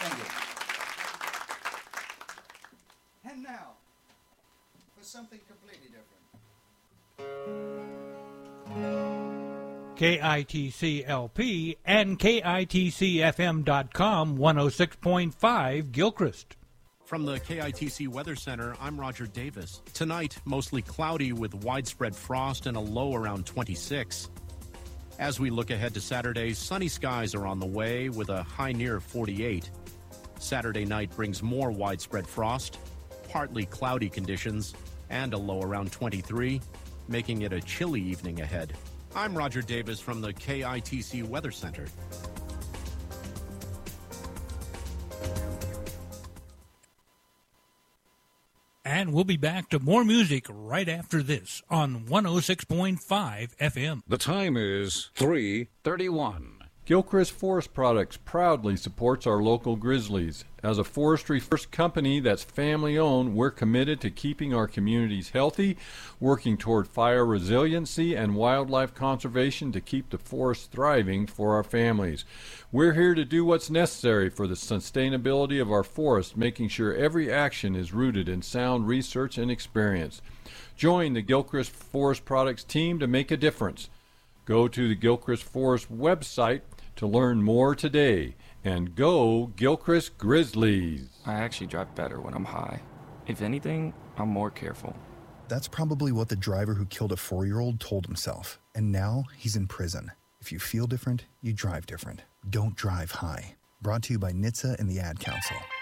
Thank you. And now, for something completely different. KITC-LP and KITCFM.com 106.5 Gilchrist. From the KITC Weather Center, I'm Roger Davis. Tonight, mostly cloudy with widespread frost and a low around 26. As we look ahead to Saturday, sunny skies are on the way with a high near 48. Saturday night brings more widespread frost, partly cloudy conditions, and a low around 23, making it a chilly evening ahead. I'm Roger Davis from the KITC Weather Center. And we'll be back to more music right after this on 106.5 FM. The time is 3:31. Gilchrist Forest Products proudly supports our local grizzlies. As a forestry-first company that's family-owned, we're committed to keeping our communities healthy, working toward fire resiliency and wildlife conservation to keep the forest thriving for our families. We're here to do what's necessary for the sustainability of our forest, making sure every action is rooted in sound research and experience. Join the Gilchrist Forest Products team to make a difference. Go to the Gilchrist Forest website to learn more today. And go Gilchrist Grizzlies! I actually drive better when I'm high. If anything, I'm more careful. That's probably what the driver who killed a 4-year-old told himself. And now he's in prison. If you feel different, you drive different. Don't drive high. Brought to you by NHTSA and the Ad Council.